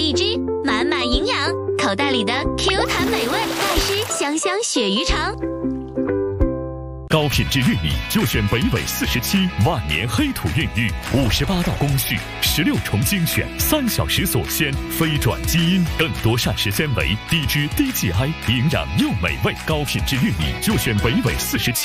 荔枝，满满营养，口袋里的 Q 弹美味，爱吃香香鳕鱼肠。 高品质玉米就选北纬47万年黑土孕育，58道工序，16重精选，3小时锁鲜，非转基因，更多膳食纤维，低脂低 GI， 营养又美味。高品质玉米就选北纬47